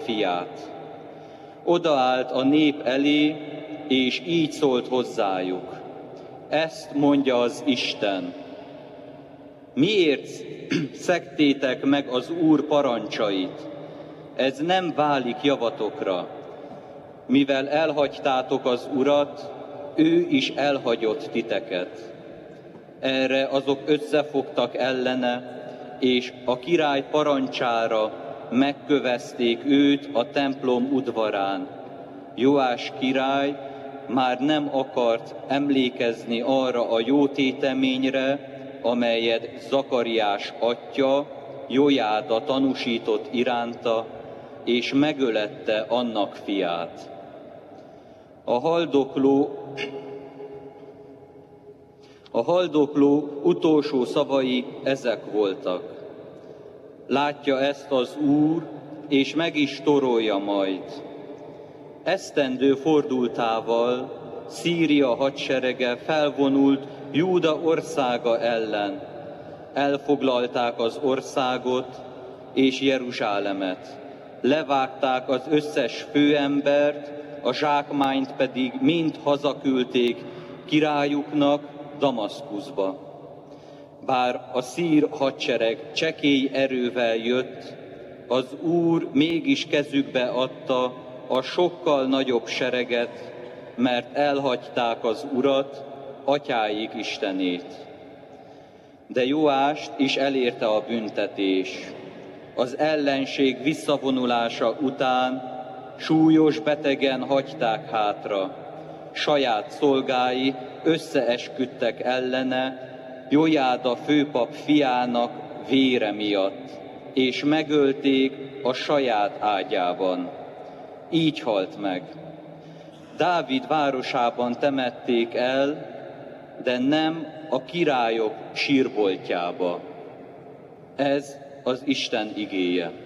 fiát. Odaállt a nép elé, és így szólt hozzájuk. Ezt mondja az Isten. Miért szegtétek meg az Úr parancsait? Ez nem válik javatokra. Mivel elhagytátok az Urat, ő is elhagyott titeket. Erre azok összefogtak ellene, és a király parancsára megkövezték őt a templom udvarán. Joás király már nem akart emlékezni arra a jó téteményre, amelyet Zakariás atyja, Jojáda tanúsított iránta, és megölette annak fiát. A haldokló utolsó szavai ezek voltak. Látja ezt az Úr, és meg is torolja majd. Esztendő fordultával Szíria hadserege felvonult Júda országa ellen. Elfoglalták az országot és Jeruzsálemet. Levágták az összes főembert, a zsákmányt pedig mind hazaküldték királyuknak Damaszkuszba. Bár a szír hadsereg csekély erővel jött, az Úr mégis kezükbe adta a sokkal nagyobb sereget, mert elhagyták az Urat, atyáik Istenét. De Joást is elérte a büntetés. Az ellenség visszavonulása után súlyos betegen hagyták hátra. Saját szolgái összeesküdtek ellene, Jojáda főpap fiának vére miatt, és megölték a saját ágyában. Így halt meg. Dávid városában temették el, de nem a királyok sírboltjába. Ez az Isten igéje.